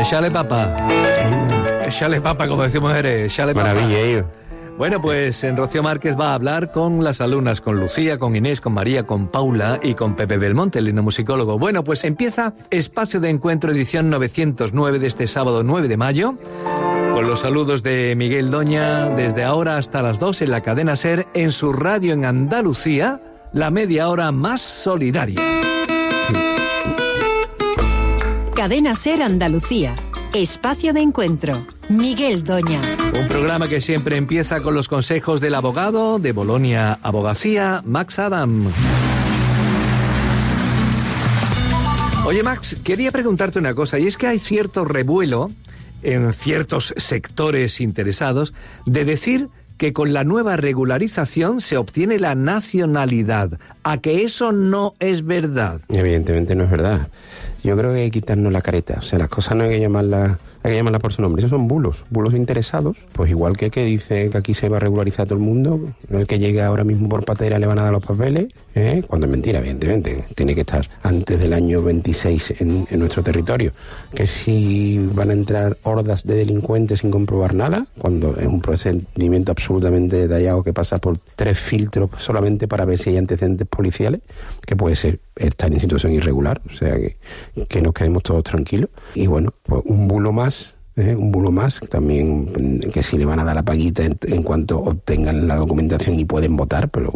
Échale papa. Échale papa, como decimos eres. Échale papa. Maravilla. Bueno, pues en Rocío Márquez va a hablar con las alumnas, con Lucía, con Inés, con María, con Paula y con Pepe Belmonte, el etnomusicólogo. Bueno, pues empieza Espacio de Encuentro, edición 909 de este sábado 9 de mayo, con los saludos de Miguel Doña, desde ahora hasta las 2 en la cadena SER, en su radio en Andalucía, la media hora más solidaria. Cadena SER Andalucía. Espacio de Encuentro. Miguel Doña. Un programa que siempre empieza con los consejos del abogado de Bolonia Abogacía, Max Adam. Oye, Max, quería preguntarte una cosa, y es que hay cierto revuelo en ciertos sectores interesados de decir que con la nueva regularización se obtiene la nacionalidad. ¿A que eso no es verdad? Evidentemente no es verdad. Yo creo que hay que quitarnos la careta. O sea, las cosas no hay que llamarlas por su nombre. Esos son bulos interesados. Pues igual que el que dice que aquí se va a regularizar todo el mundo, el que llegue ahora mismo por patera le van a dar los papeles, cuando es mentira, evidentemente. Tiene que estar antes del año 26 en nuestro territorio. Que si van a entrar hordas de delincuentes sin comprobar nada, cuando es un procedimiento absolutamente detallado que pasa por 3 filtros solamente para ver si hay antecedentes policiales, que puede ser estar en situación irregular, o sea que nos quedemos todos tranquilos. Y bueno, pues un bulo más, también que si le van a dar la paguita en cuanto obtengan la documentación y pueden votar, pero